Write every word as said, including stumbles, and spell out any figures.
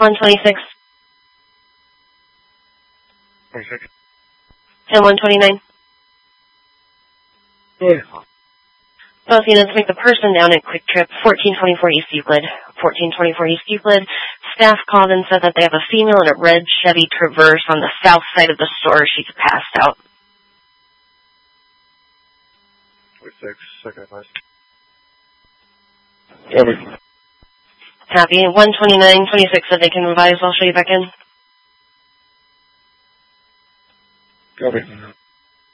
one twenty-six. twenty-six. And one twenty-nine. Yeah. Both units make the person down at Quick Trip, fourteen twenty-four East Euclid. fourteen twenty-four East Euclid. Staff called and said that they have a female in a red Chevy Traverse on the south side of the store. She's passed out. twenty-six, second advice. Copy. Happy. one twenty-nine twenty-six said they can revise. I'll show you back in. Copy.